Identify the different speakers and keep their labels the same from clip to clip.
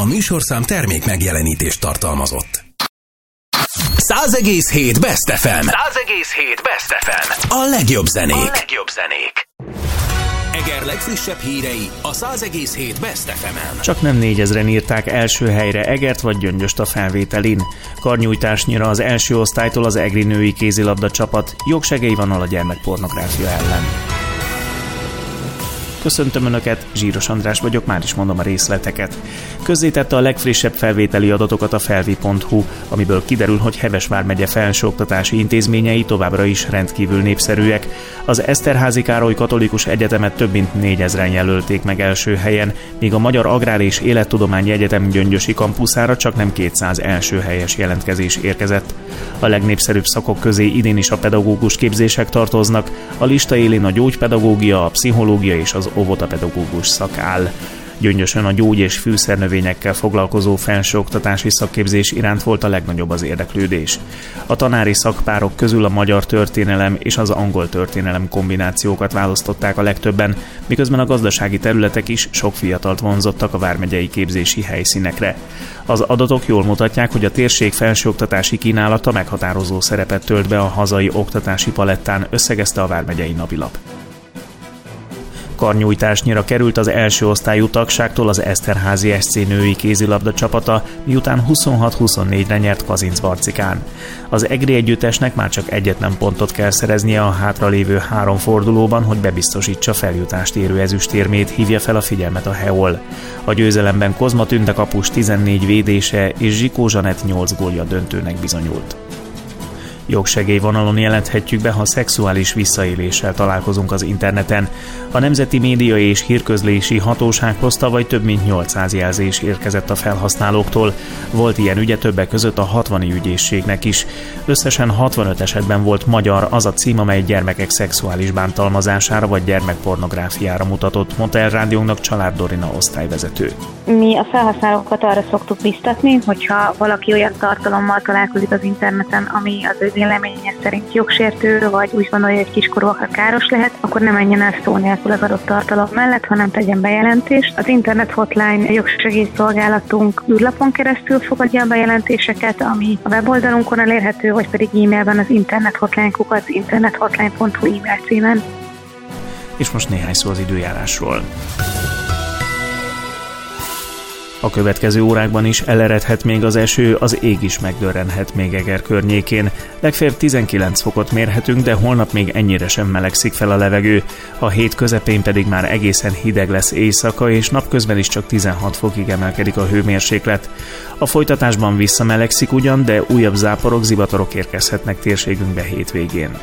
Speaker 1: A műsorszám termék megjelenítést tartalmazott. 100,7 Best FM. 100,7 Best FM. A legjobb zenék. Eger legfrissebb hírei a 100,7 Best FM-en.
Speaker 2: Csak nem 4000-en írták első helyre Egert vagy Gyöngyöst a felvételin. Karnyújtásnyira az első osztálytól az egri női kézilabda csapat jogsegélyvonal a gyermekpornográfia ellen. Köszöntöm Önöket, Zsíros András vagyok, már is mondom a részleteket. Közzétette a legfrissebb felvételi adatokat a felvi.hu, amiből kiderül, hogy Heves vármegye felsőoktatási intézményei továbbra is rendkívül népszerűek. Az Eszterházy Károly Katolikus Egyetemet több mint 4000-en jelölték meg első helyen, míg a Magyar Agrár és Élettudományi Egyetem gyöngyösi kampuszára csak nem 200 első helyes jelentkezés érkezett. A legnépszerűbb szakok közé idén is a pedagógus képzések tartoznak, a lista élén a gyógypedagógia, a pszichológia és az óvodapedagógus szak áll. Gyöngyösön a gyógy- és fűszernövényekkel foglalkozó felsőoktatási szakképzés iránt volt a legnagyobb az érdeklődés. A tanári szakpárok közül a magyar történelem és az angol történelem kombinációkat választották a legtöbben, miközben a gazdasági területek is sok fiatalt vonzottak a vármegyei képzési helyszínekre. Az adatok jól mutatják, hogy a térség felsőoktatási kínálata meghatározó szerepet tölt be a hazai oktatási palettán, összegezte a vármegyei napilap. Karnyújtásnyira került az első osztályú tagságtól az Eszterházy SC női kézilabda csapata, miután 26-24-re nyert Kazincbarcikán. Az egri együttesnek már csak egyetlen pontot kell szereznie a hátralévő 3 fordulóban, hogy bebiztosítsa feljutást érő ezüstérmét, hívja fel a figyelmet a Heol. A győzelemben Kozma Tünde kapus 14 védése és Zsikó Zsanett 8 gólja döntőnek bizonyult. Jogsegélyvonalon jelenthetjük be, ha szexuális visszaéléssel találkozunk az interneten. A Nemzeti Média és Hírközlési Hatósághoz tavaly több mint 800 jelzés érkezett a felhasználóktól. Volt ilyen ügye többek között a 60 ügyészségnek is. Összesen 65 esetben volt magyar az a cím, amely gyermekek szexuális bántalmazására vagy gyermekpornográfiára mutatott, mondta el rádiónknak Család Dorina osztályvezető.
Speaker 3: Mi a felhasználókat arra szoktuk biztatni, hogyha valaki olyan tartalommal találkozik az interneten, ami az ő véleménye szerint jogsértő, vagy úgy gondolja, hogy kiskorúakra káros lehet, akkor ne menjen el szó nélkül az adott tartalom mellett, hanem tegyen bejelentést. Az internet hotline jogsegélyszolgálatunk űrlapon keresztül fogadja a bejelentéseket, ami a weboldalunkon elérhető, vagy pedig e-mailben az internethotline.hu e-mail címen.
Speaker 2: És most néhány szó az időjárásról. A következő órákban is eleredhet még az eső, az ég is megdörrenhet még Eger környékén. Legfeljebb 19 fokot mérhetünk, de holnap még ennyire sem melegszik fel a levegő. A hét közepén pedig már egészen hideg lesz éjszaka, és napközben is csak 16 fokig emelkedik a hőmérséklet. A folytatásban visszamelegszik ugyan, de újabb záporok, zivatarok érkezhetnek térségünkbe hétvégén.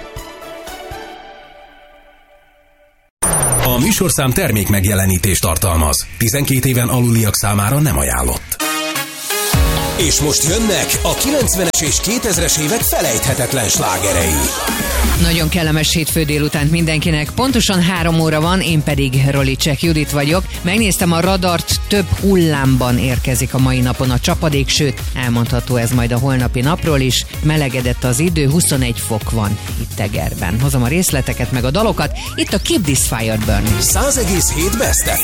Speaker 1: A műsorszám termék megjelenítést tartalmaz. 12 éven aluliak számára nem ajánlott. És most jönnek a 90-es és 2000-es évek felejthetetlen slágerei.
Speaker 4: Nagyon kellemes hétfő délutánt mindenkinek. Pontosan 3 óra van, én pedig Rolicsek Judit vagyok. Megnéztem a radart, több hullámban érkezik a mai napon a csapadék, sőt, elmondható ez majd a holnapi napról is. Melegedett az idő, 21 fok van itt Egerben. Hozom a részleteket meg a dalokat, itt a Keep This Fire Burning.
Speaker 1: 100,7 Best FM.